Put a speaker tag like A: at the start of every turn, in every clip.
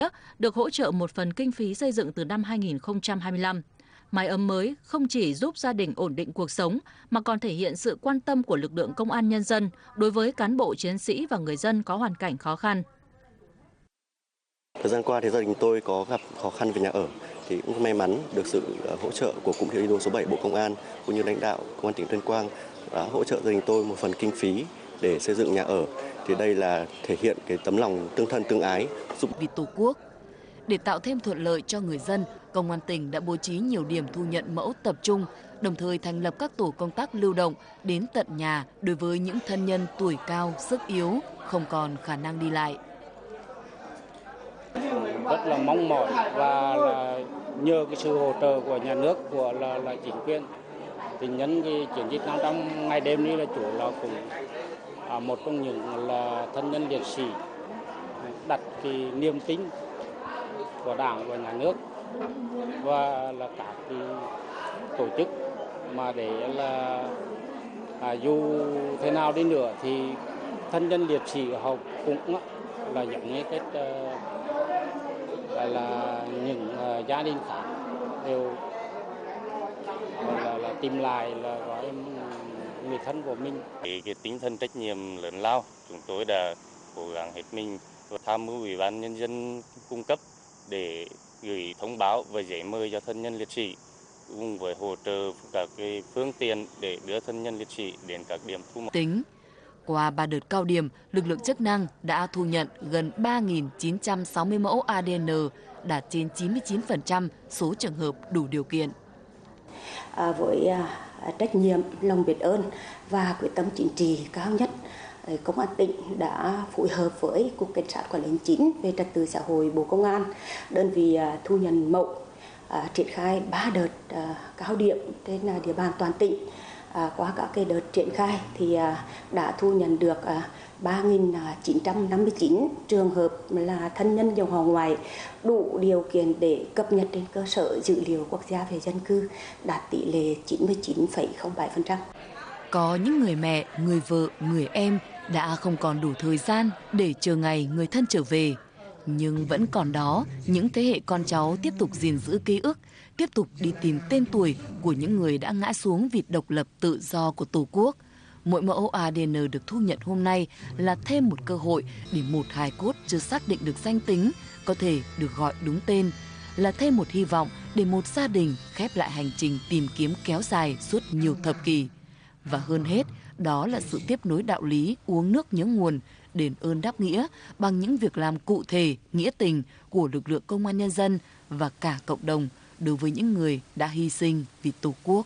A: được hỗ trợ một phần kinh phí xây dựng từ năm 2025. Mái ấm mới không chỉ giúp gia đình ổn định cuộc sống mà còn thể hiện sự quan tâm của lực lượng công an nhân dân đối với cán bộ chiến sĩ và người dân có hoàn cảnh khó khăn.
B: Thời gian qua thì gia đình tôi có gặp khó khăn về nhà ở thì cũng may mắn được sự hỗ trợ của Cụm Thi đua số 7 Bộ Công an cũng như lãnh đạo Công an tỉnh Tuyên Quang đã hỗ trợ gia đình tôi một phần kinh phí để xây dựng nhà ở. Thì đây là thể hiện cái tấm lòng tương thân tương ái
A: giúp vì Tổ quốc. Để tạo thêm thuận lợi cho người dân, Công an tỉnh đã bố trí nhiều điểm thu nhận mẫu tập trung, đồng thời thành lập các tổ công tác lưu động đến tận nhà đối với những thân nhân tuổi cao, sức yếu, không còn khả năng đi lại.
C: Rất là mong mỏi và là nhờ cái sự hỗ trợ của nhà nước, của là chính quyền, thì nhân cái chiến dịch 500 ngày đêmนี้là chủ là cũng một trong những là thân nhân liệt sĩ đặt cái niềm tin của Đảng và nhà nước và là các cái tổ chức mà để là dù thế nào đi nữa thì thân nhân liệt sĩ họ cũng là giống như cái là những gia đình khác đều là tìm lại là gọi người thân của mình.
D: Cái tinh thần trách nhiệm lớn lao, chúng tôi đã cố gắng hết mình và tham mưu Ủy ban Nhân dân cung cấp để gửi thông báo và giấy mời cho thân nhân liệt sĩ, cùng với hỗ trợ các cái phương tiện để đưa thân nhân liệt sĩ đến các điểm thu mẫu.
A: Qua 3 đợt cao điểm, lực lượng chức năng đã thu nhận gần 3.960 mẫu ADN, đạt trên 99% số trường hợp đủ điều kiện.
E: Với trách nhiệm, lòng biết ơn và quyết tâm chính trị cao nhất, Công an tỉnh đã phối hợp với Cục Cảnh sát Quản lý hành chính về trật tự xã hội Bộ Công an, đơn vị thu nhận mẫu, triển khai 3 đợt cao điểm trên địa bàn toàn tỉnh. Qua các cái đợt triển khai thì đã thu nhận được 3.959 trường hợp là thân nhân dòng họ ngoại đủ điều kiện để cập nhật trên cơ sở dữ liệu quốc gia về dân cư, đạt tỷ lệ 99,07%.
A: Có những người mẹ, người vợ, người em đã không còn đủ thời gian để chờ ngày người thân trở về. Nhưng vẫn còn đó những thế hệ con cháu tiếp tục gìn giữ ký ức, tiếp tục đi tìm tên tuổi của những người đã ngã xuống vì độc lập tự do của Tổ quốc. Mỗi mẫu ADN được thu nhận hôm nay là thêm một cơ hội để một hài cốt chưa xác định được danh tính có thể được gọi đúng tên, là thêm một hy vọng để một gia đình khép lại hành trình tìm kiếm kéo dài suốt nhiều thập kỷ. Và hơn hết, đó là sự tiếp nối đạo lý uống nước nhớ nguồn, đền ơn đáp nghĩa bằng những việc làm cụ thể, nghĩa tình của lực lượng công an nhân dân và cả cộng đồng đối với những người đã hy sinh vì Tổ quốc.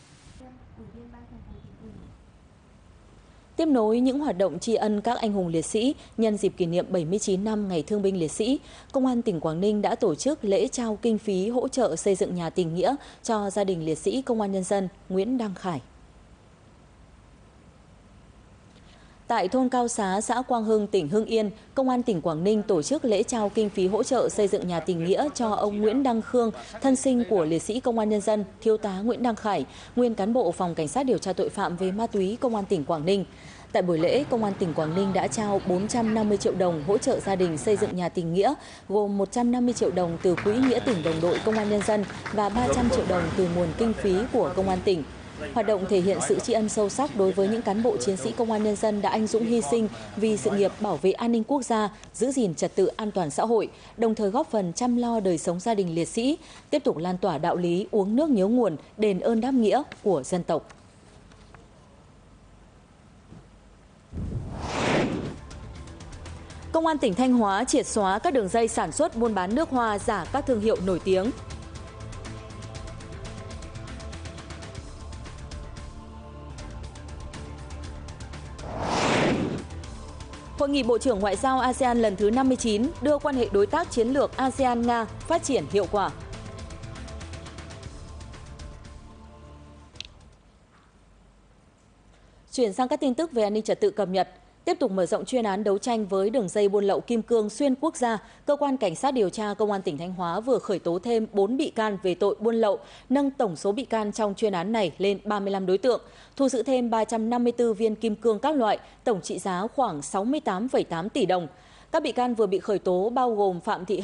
A: Tiếp nối những hoạt động tri ân các anh hùng liệt sĩ nhân dịp kỷ niệm 79 năm Ngày Thương binh Liệt sĩ, Công an tỉnh Quảng Ninh đã tổ chức lễ trao kinh phí hỗ trợ xây dựng nhà tình nghĩa cho gia đình liệt sĩ Công an Nhân dân Nguyễn Đăng Khải. Tại thôn Cao Xá, xã Quang Hưng, tỉnh Hưng Yên, Công an tỉnh Quảng Ninh tổ chức lễ trao kinh phí hỗ trợ xây dựng nhà tình nghĩa cho ông Nguyễn Đăng Khương, thân sinh của liệt sĩ Công an Nhân dân, Thiếu tá Nguyễn Đăng Khải, nguyên cán bộ Phòng Cảnh sát điều tra tội phạm về ma túy Công an tỉnh Quảng Ninh. Tại buổi lễ, Công an tỉnh Quảng Ninh đã trao 450 triệu đồng hỗ trợ gia đình xây dựng nhà tình nghĩa, gồm 150 triệu đồng từ Quỹ Nghĩa tình Đồng đội Công an Nhân dân và 300 triệu đồng từ nguồn kinh phí của Công an tỉnh. Hoạt động thể hiện sự tri ân sâu sắc đối với những cán bộ chiến sĩ Công an Nhân dân đã anh dũng hy sinh vì sự nghiệp bảo vệ an ninh quốc gia, giữ gìn trật tự an toàn xã hội, đồng thời góp phần chăm lo đời sống gia đình liệt sĩ, tiếp tục lan tỏa đạo lý uống nước nhớ nguồn, đền ơn đáp nghĩa của dân tộc. Công an tỉnh Thanh Hóa triệt xóa các đường dây sản xuất buôn bán nước hoa giả các thương hiệu nổi tiếng. Hội nghị Bộ trưởng Ngoại giao ASEAN lần thứ 59 đưa quan hệ đối tác chiến lược ASEAN-Nga phát triển hiệu quả. Chuyển sang các tin tức về an ninh trật tự cập nhật. Tiếp tục mở rộng chuyên án đấu tranh với đường dây buôn lậu kim cương xuyên quốc gia, Cơ quan Cảnh sát điều tra Công an tỉnh Thanh Hóa vừa khởi tố thêm 4 bị can về tội buôn lậu, nâng tổng số bị can trong chuyên án này lên 35 đối tượng, thu giữ thêm 354 viên kim cương các loại, tổng trị giá khoảng 68,8 tỷ đồng. Các bị can vừa bị khởi tố bao gồm Phạm Thị